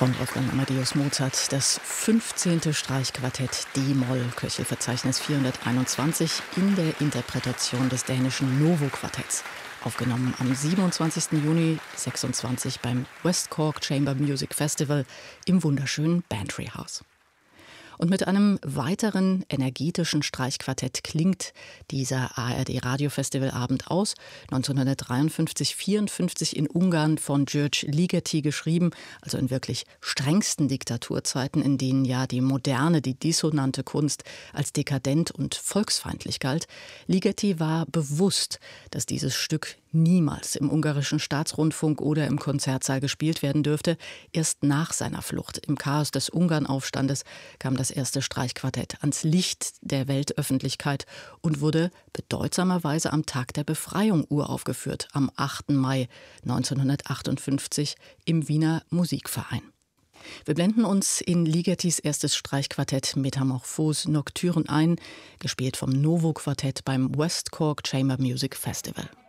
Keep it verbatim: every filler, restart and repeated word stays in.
Von Wolfgang Amadeus Mozart, das fünfzehnte Streichquartett D-Moll, Köchelverzeichnis vierhunderteinundzwanzig, in der Interpretation des dänischen Novo-Quartetts. Aufgenommen am siebenundzwanzigsten Juni sechsundzwanzig beim West Cork Chamber Music Festival im wunderschönen Bantry House. Und mit einem weiteren energetischen Streichquartett klingt dieser A R D-Radiofestivalabend aus. neunzehnhundertdreiundfünfzig vierundfünfzig in Ungarn von György Ligeti geschrieben, also in wirklich strengsten Diktaturzeiten, in denen ja die moderne, die dissonante Kunst als dekadent und volksfeindlich galt. Ligeti war bewusst, dass dieses Stück niemals im ungarischen Staatsrundfunk oder im Konzertsaal gespielt werden dürfte. Erst nach seiner Flucht im Chaos des Ungarnaufstandes kam das erste Streichquartett ans Licht der Weltöffentlichkeit und wurde bedeutsamerweise am Tag der Befreiung uraufgeführt, am achten Mai neunzehnhundertachtundfünfzig im Wiener Musikverein. Wir blenden uns in Ligetis erstes Streichquartett Metamorphose Nocturne ein, gespielt vom Novo-Quartett beim West Cork Chamber Music Festival.